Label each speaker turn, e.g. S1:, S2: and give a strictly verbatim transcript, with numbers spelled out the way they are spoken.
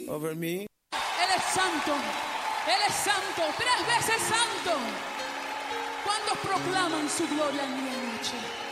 S1: over me.
S2: Él es santo, Él es santo, tres veces santo. ¿Cuántos proclaman su gloria en mi noche?